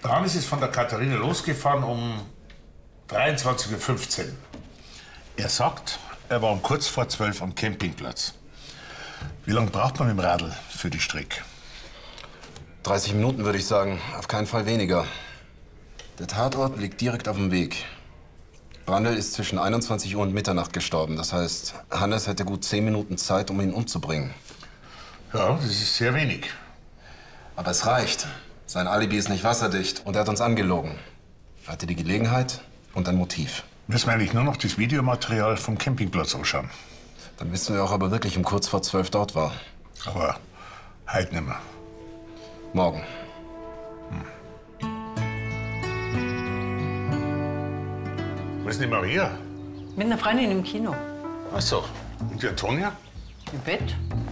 Der Hannes ist von der Katharina losgefahren um 23:15 Uhr. Er sagt, er war um kurz vor 12 am Campingplatz. Wie lange braucht man mit dem Radl für die Strecke? 30 Minuten würde ich sagen, auf keinen Fall weniger. Der Tatort liegt direkt auf dem Weg. Brandl ist zwischen 21 Uhr und Mitternacht gestorben. Das heißt, Hannes hätte gut 10 Minuten Zeit, um ihn umzubringen. Ja, das ist sehr wenig. Aber es reicht. Sein Alibi ist nicht wasserdicht und er hat uns angelogen. Er hatte die Gelegenheit und ein Motiv. Müssen wir eigentlich nur noch das Videomaterial vom Campingplatz anschauen. Dann wissen wir auch, ob er wirklich um kurz vor 12 dort war. Aber heute nicht mehr. Morgen. Wo ist denn die Maria? Mit einer Freundin im Kino. Ach so. Und die Antonia? Im Bett.